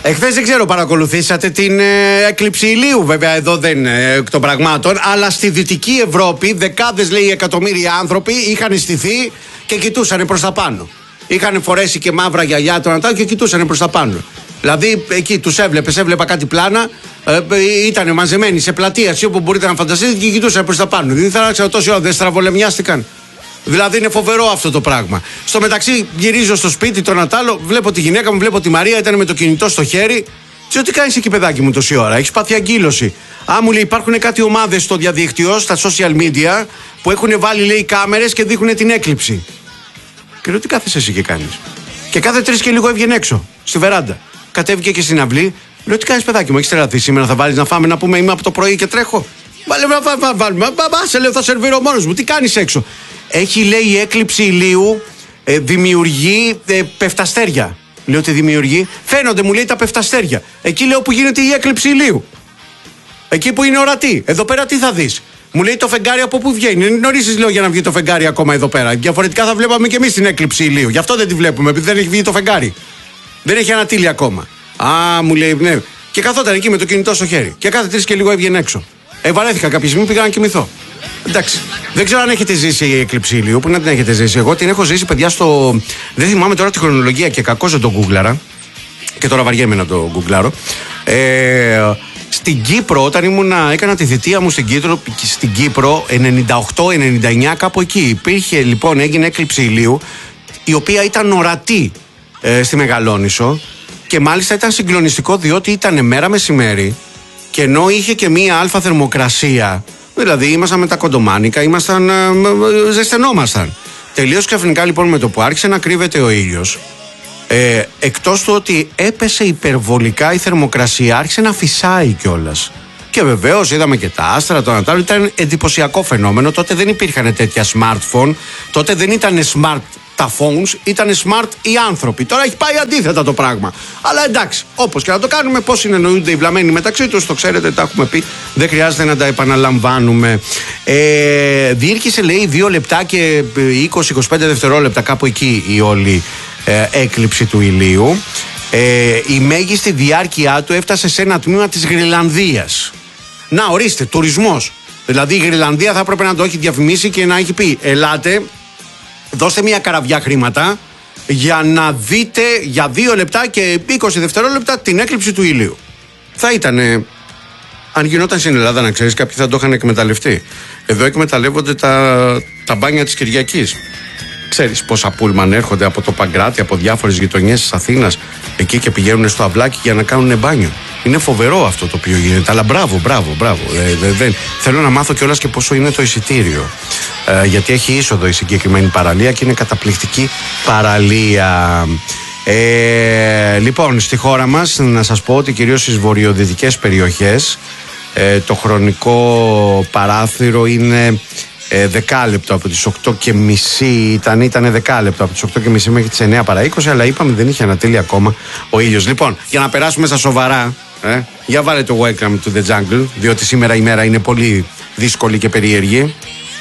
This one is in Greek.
Εχθές δεν ξέρω, παρακολουθήσατε την έκλειψη ηλίου, βέβαια εδώ δεν εκ των πραγμάτων, αλλά στη Δυτική Ευρώπη δεκάδες, λέει, εκατομμύρια άνθρωποι είχαν στηθεί και κοιτούσαν προς τα πάνω. Είχαν φορέσει και μαύρα γυαλιά το Νατάλ και κοιτούσαν προς τα πάνω. Δηλαδή εκεί τους έβλεπα κάτι πλάνα, ήταν μαζεμένοι σε πλατεία, όπου μπορείτε να φανταστείτε, και κοιτούσαν προς τα πάνω. Δεν ήθελα να ξέρω τόση ώρα, δεν στραβολεμιάστηκαν. Δηλαδή είναι φοβερό αυτό το πράγμα. Στο μεταξύ, γυρίζω στο σπίτι τον Νατάλο, βλέπω τη γυναίκα μου, βλέπω τη Μαρία, ήταν με το κινητό στο χέρι. Τι κάνεις εκεί, παιδάκι μου, τόση ώρα? Έχεις πάθει αγκύλωση? Μου λέει, υπάρχουν κάτι ομάδες στο διαδίκτυο, στα social media, που έχουν βάλει, λέει, κάμερες και δείχνουν την έκλειψη. Και λέω, τι κάθεσαι εσύ και κάνεις? Και κάθε 3 και λίγο έβγαινε έξω, στη βεράντα. Κατέβηκε και στην αυλή. Λέω, τι κάνεις, παιδάκι μου, έχεις τρελαθεί σήμερα? Θα βάλεις να φάμε, να πούμε, είμαι από το πρωί και τρέχω? Βάλουμε, σε λέω, θα σερβίρω μόνος μου. Τι κάνεις έξω? Έχει, λέει, η έκλειψη ηλίου δημιουργεί πεφταστέρια. Λέω, τι δημιουργεί? Φαίνονται, μου λέει, τα πεφταστέρια. Εκεί, λέω, που γίνεται η έκλειψη ηλίου. Εκεί που είναι ορατή. Εδώ πέρα τι θα δεις? Μου λέει, το φεγγάρι από πού βγαίνει? Είναι νωρίς, λέω, για να βγει το φεγγάρι ακόμα εδώ πέρα. Διαφορετικά θα βλέπαμε και εμείς την έκλειψη ηλίου. Γι' αυτό δεν τη βλέπουμε, επειδή δεν έχει βγει το φεγγάρι. Δεν έχει ανατείλει ακόμα. Μου λέει, ναι. Και καθόταν εκεί με το κινητό στο χέρι. Και κάθε 3 και λίγο έβγαινε έξω. Βαρέθηκα κάποια στιγμή, πήγα να κοιμηθώ. Εντάξει. Δεν ξέρω αν έχετε ζήσει η έκλειψη ηλίου. Πού να την έχετε ζήσει? Εγώ την έχω ζήσει, παιδιά, στο. Δεν θυμάμαι τώρα τη χρονολογία και κακώς δεν το γκούγκλαρα. Και τώρα βαριέμαι να το γκούγκλαρω. Στην Κύπρο, όταν έκανα τη θητεία μου στην Κύπρο, 98-99, κάπου εκεί. Υπήρχε, λοιπόν, έγινε έκλειψη ηλίου, η οποία ήταν ορατή στη Μεγαλόνισσο. Και μάλιστα ήταν συγκλονιστικό, διότι ήταν μέρα μεσημέρι. Και ενώ είχε και μία αλφα θερμοκρασία, δηλαδή ήμασταν με τα κοντομάνικα, ζεσθενόμασταν. Τελείως ξαφνικά, λοιπόν, με το που άρχισε να κρύβεται ο ήλιος, εκτός του ότι έπεσε υπερβολικά η θερμοκρασία, άρχισε να φυσάει κιόλας. Και βεβαίως είδαμε και τα άστρα, το Νατάλο. Ήταν εντυπωσιακό φαινόμενο. Τότε δεν υπήρχαν τέτοια smartphone, τότε δεν ήταν smart τα phones, ήταν smart οι άνθρωποι. Τώρα έχει πάει αντίθετα το πράγμα. Αλλά εντάξει, όπως και να το κάνουμε, πώς συνεννοούνται οι βλαμμένοι μεταξύ τους, το ξέρετε, τα έχουμε πει, δεν χρειάζεται να τα επαναλαμβάνουμε. Διήρκησε, λέει, 2 λεπτά και 20-25 δευτερόλεπτα, κάπου εκεί, η όλη έκλειψη του ηλίου. Η μέγιστη διάρκεια του έφτασε σε ένα τμήμα της Γροιλανδίας. Να, ορίστε, τουρισμός. Δηλαδή η Γροιλανδία θα έπρεπε να το έχει διαφημίσει και να έχει πει, ελάτε, δώστε μια καραβιά χρήματα για να δείτε για 2 λεπτά και 20 δευτερόλεπτα την έκλειψη του ηλίου. Θα ήταν, αν γινόταν στην Ελλάδα, να ξέρεις, κάποιοι θα το είχαν εκμεταλλευτεί. Εδώ εκμεταλλεύονται τα μπάνια της Κυριακής. Ξέρεις πόσα πούλμαν έρχονται από το Παγκράτη, από διάφορες γειτονιές της Αθήνας, εκεί και πηγαίνουν στο αυλάκι για να κάνουν μπάνιο. Είναι φοβερό αυτό το οποίο γίνεται. Αλλά μπράβο. Θέλω να μάθω κιόλας και πόσο είναι το εισιτήριο. Γιατί έχει είσοδο η συγκεκριμένη παραλία και είναι καταπληκτική παραλία. Λοιπόν, στη χώρα μας, να σας πω ότι κυρίως στις βορειοδυτικές περιοχές το χρονικό παράθυρο είναι 10 λεπτό, από τις 8:30 ήταν 10 λεπτό, από τις 8:30 μέχρι τις 9 παρά 20, αλλά είπαμε δεν είχε ανατείλει ακόμα ο ήλιος. Λοιπόν, για να περάσουμε στα σοβαρά, για βάλε το Welcome to the Jungle, διότι σήμερα η μέρα είναι πολύ δύσκολη και περίεργη.